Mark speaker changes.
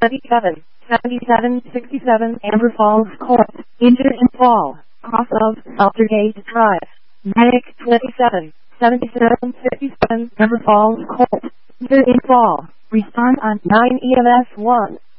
Speaker 1: 27, 77, 67, Amber Falls Court, injured and fall, off of Saltergate Drive. Medic 27, 77, 57, Amber Falls Court, injured and fall. Respond on 9 EMS 1.